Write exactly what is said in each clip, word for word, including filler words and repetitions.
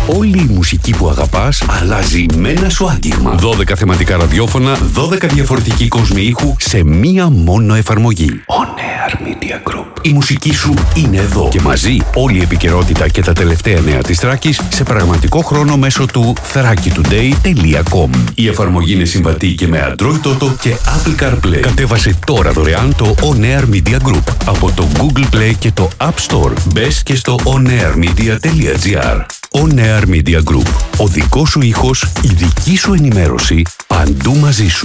Όλη η μουσική που αγαπάς αλλάζει με ένα σου άγγιγμα. δώδεκα θεματικά ραδιόφωνα, δώδεκα διαφορετικοί κόσμοι ήχου σε μία μόνο εφαρμογή. On Air Media Group. Η μουσική σου είναι εδώ και μαζί όλη η επικαιρότητα και τα τελευταία νέα της Θράκης σε πραγματικό χρόνο μέσω του θράκη τουντέι τελεία κομ. Η εφαρμογή είναι συμβατή και με Android Auto και Apple CarPlay. Κατέβασε τώρα δωρεάν το On Air Media Group από το Google Play και το App Store. Μπες και στο onairmedia τελεία gr. On Air Media Group. Ο δικός σου ήχος, η δική σου ενημέρωση, παντού μαζί σου.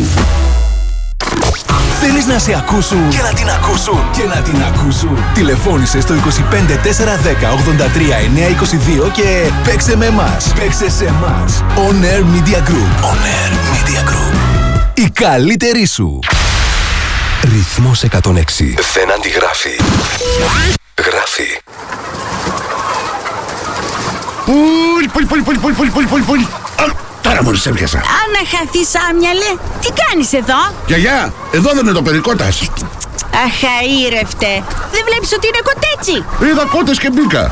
Θέλεις να σε ακούσουν και να την ακούσουν και να την ακούσουν. Τηλεφώνησε στο είκοσι πέντε τετρακόσια δέκα ογδόντα τρία εννιακόσια είκοσι δύο και παίξε με εμάς. Παίξε σε εμάς. On Air Media Group. On Air Media Group. Η καλύτερη σου. Ρυθμός εκατόν έξι. Δεν αντιγράφει. Γράφει. Πουλ, πουλ, πουλ, πουλ, πουλ, πουλ, πουλ, πουλ. Τώρα μόλις σε έπιασα. Αναχαθείς, άμυαλε. Τι κάνεις εδώ? Γιαγιά, εδώ δεν είναι το περικότας. Αχαήρευτε. Δεν βλέπεις ότι είναι κοτέτσι? Είδα κότες και μπήκα.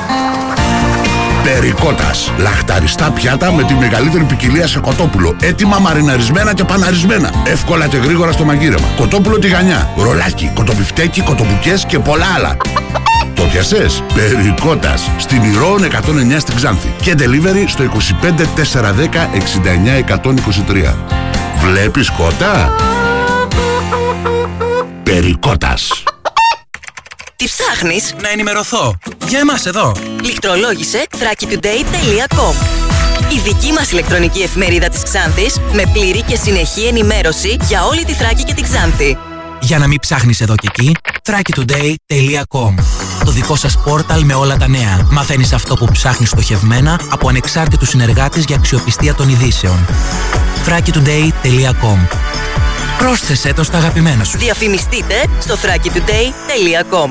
Περικότας. Λαχταριστά πιάτα με τη μεγαλύτερη ποικιλία σε κοτόπουλο. Έτοιμα μαριναρισμένα και παναρισμένα. Εύκολα και γρήγορα στο μαγείρεμα. Κοτόπουλο τηγανιά, ρολάκι, κοτοπιφτέκι, κοτομπουκές και πολλά άλλα. Το πιασες? Περικότας. Στην Ηρώων εκατόν εννιά στην Ξάνθη. Και delivery στο είκοσι πέντε τετρακόσια δέκα εξήντα εννιά εκατόν είκοσι τρία. Βλέπεις κότα? Περικότας. Τι ψάχνεις? Να ενημερωθώ. Για εμάς εδώ. Λιχτρολόγησε θράκη τουντέι τελεία κομ. Η δική μας ηλεκτρονική εφημερίδα της Ξάνθης με πλήρη και συνεχή ενημέρωση για όλη τη Θράκη και τη Ξάνθη. Για να μην ψάχνεις εδώ και εκεί, θράκη τουντέι τελεία κομ. Το δικό σας πόρταλ με όλα τα νέα. Μαθαίνεις αυτό που ψάχνεις στοχευμένα από ανεξάρτητους συνεργάτες για αξιοπιστία των ειδήσεων. θράκη τουντέι τελεία κομ. Πρόσθεσέ το στα αγαπημένα σου. Διαφημιστείτε στο θράκη τουντέι τελεία κομ.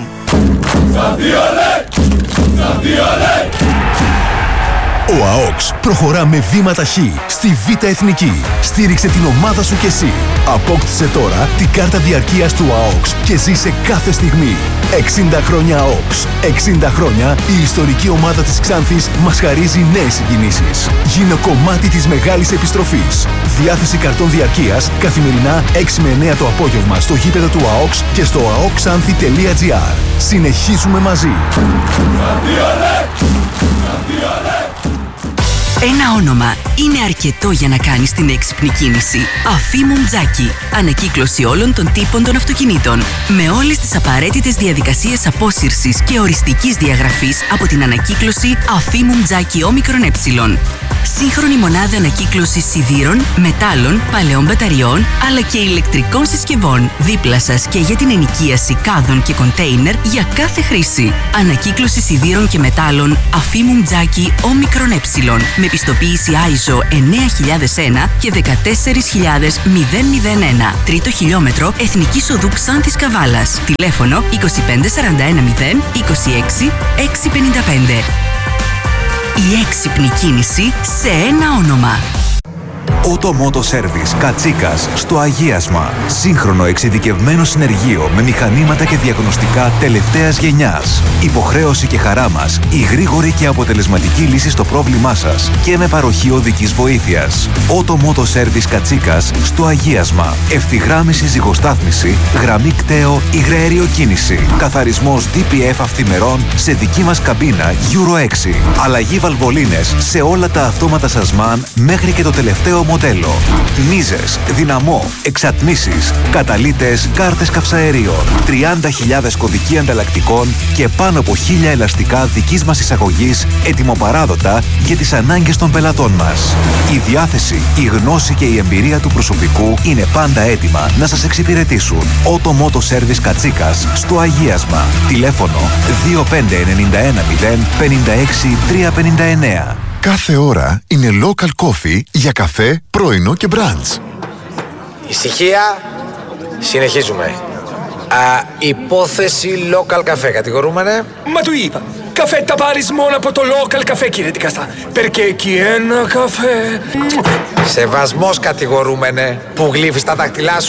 Ο ΑΟΚΣ προχωρά με βήματα χ στη Β' Εθνική. Στήριξε την ομάδα σου κι εσύ. Απόκτησε τώρα την κάρτα διαρκείας του ΑΟΚΣ και ζήσε κάθε στιγμή. εξήντα χρόνια ΑΟΚΣ. εξήντα χρόνια η ιστορική ομάδα της Ξάνθης μας χαρίζει νέες συγκινήσεις. Γίνε κομμάτι της μεγάλης επιστροφής. Διάθεση καρτών διαρκείας καθημερινά έξι με εννέα το απόγευμα στο γήπεδο του ΑΟΚΣ και στο αοκξάνθη τελεία gr. Συνεχίζουμε μαζί. Ένα όνομα είναι αρκετό για να κάνεις την έξυπνη κίνηση. Αφήμου Μτζάκι. Ανακύκλωση όλων των τύπων των αυτοκινήτων. Με όλες τις απαραίτητες διαδικασίες απόσυρσης και οριστικής διαγραφής από την ανακύκλωση Αφήμου Μτζάκι όμικρον ε. Σύγχρονη μονάδα ανακύκλωσης σιδήρων, μετάλλων, παλαιών μπαταριών, αλλά και ηλεκτρικών συσκευών. Δίπλα σας και για την ενοικίαση κάδων και κοντέινερ για κάθε χρήση. Ανακύκλωση σιδήρων και μετάλλων Αφήμου Μτζάκι όμικρον ε. Με πιστοποίηση άιζο εννέα χιλιάδες ένα και δεκατέσσερα χιλιάδες ένα. Τρίτο χιλιόμετρο Εθνικής Οδού Ξάνθης Καβάλας. Τηλέφωνο είκοσι πέντε σαράντα ένα μηδέν είκοσι έξι εξακόσια πενήντα πέντε. Η έξυπνη κίνηση σε ένα όνομα. Auto Moto Service Κατσίκας στο Αγίασμα. Σύγχρονο εξειδικευμένο συνεργείο με μηχανήματα και διαγνωστικά τελευταίας γενιάς. Υποχρέωση και χαρά μας η γρήγορη και αποτελεσματική λύση στο πρόβλημά σας και με παροχή οδικής βοήθειας. Auto Moto Service Κατσίκας στο Αγίασμα. Ευθυγράμμιση ζυγοστάθμιση, γραμμή κταίο, υγραέριο κίνηση. Καθαρισμός ντι πι εφ αυθημερών σε δική μας καμπίνα Euro έξι. Αλλαγή βαλβολίνες σε όλα τα αυτόματα σασμάν μέχρι και το τελευταίο μοντέλο. Μίζες, δυναμό, εξατμίσεις, καταλύτες, κάρτες καυσαερίων, τριάντα χιλιάδες κωδικοί ανταλλακτικών και πάνω από χίλια ελαστικά δικής μας εισαγωγής ετοιμοπαράδοτα για τις ανάγκες των πελατών μας. Η διάθεση, η γνώση και η εμπειρία του προσωπικού είναι πάντα έτοιμα να σας εξυπηρετήσουν. Auto Moto Service Κατσίκας στο Αγίασμα. Τηλέφωνο δύο πέντε εννιά ένα μηδέν πέντε έξι τρία πέντε εννέα. Κάθε ώρα είναι local coffee για καφέ, πρωινό και brunch. Ησυχία. Συνεχίζουμε. Α, υπόθεση local καφέ. Κατηγορούμενε. Μα του είπα. Καφέ θα πάρεις μόνο από το local καφέ, κύριε δικαστά. Perché εκεί ένα καφέ. Σεβασμός, κατηγορούμενε. Που γλύφεις τα δάχτυλά σου.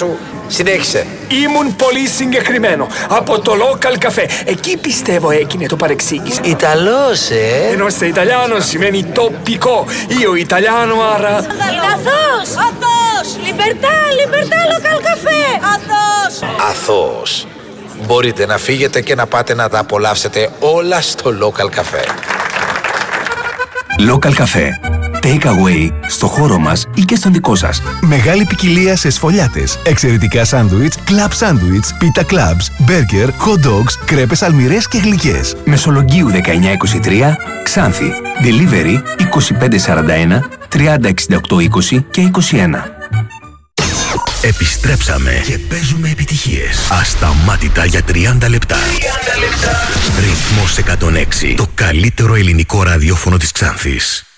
Συνέχισε. Ήμουν πολύ συγκεκριμένο. Από το local cafe. Εκεί πιστεύω έγινε το παρεξήγηση. Ιταλός, ε. Ενώ σε Ιταλιάνο σημαίνει τοπικό. Io Ιταλιάνο, άρα... Είναι αθώος! Αθώος! Λιμπερτά, λιμπερτά, local cafe! Αθώος! Αθώος. Μπορείτε να φύγετε και να πάτε να τα απολαύσετε όλα στο local cafe. Local Cafe. Take away στο χώρο μας ή και στον δικό σας. Μεγάλη ποικιλία σε σφολιάτες, εξαιρετικά σάντουιτς, κλαμπ σάντουιτς, πίτα κλαμπς, μπέργκερ, hot dogs, κρέπες αλμυρές και γλυκές. Μεσολογγίου δεκαεννιά είκοσι τρία, Ξάνθη. Delivery είκοσι πέντε σαράντα ένα, τριάντα εξήντα οκτώ είκοσι και είκοσι ένα. Επιστρέψαμε και παίζουμε επιτυχίες ασταμάτητα για τριάντα λεπτά. τριάντα λεπτά. Ρυθμός εκατόν έξι. Το καλύτερο ελληνικό ραδιόφωνο της Ξάνθης.